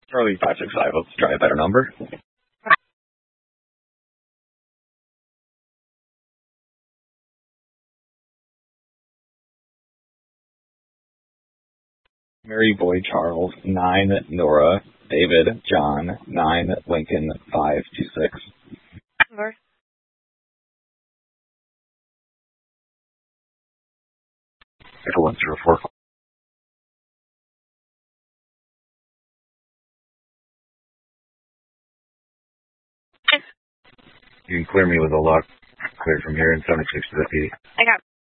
Charlie 565, let's try a better number. Mary Boy Charles, 9 Nora, David John, 9 Lincoln 526. Number. Echo 104. You can clear me with a lock cleared from here in 7650. I got